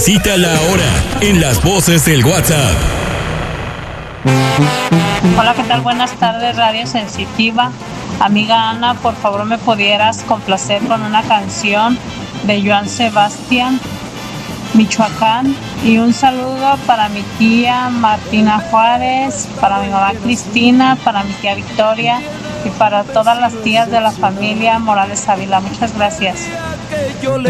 Cita la hora en las voces del WhatsApp. Hola, ¿qué tal? Buenas tardes, Radio Sensitiva. Amiga Ana, por favor, ¿me pudieras complacer con una canción de Joan Sebastián, Michoacán? Y un saludo para mi tía Martina Juárez, para mi mamá Cristina, para mi tía Victoria y para todas las tías de la familia Morales Ávila. Muchas gracias.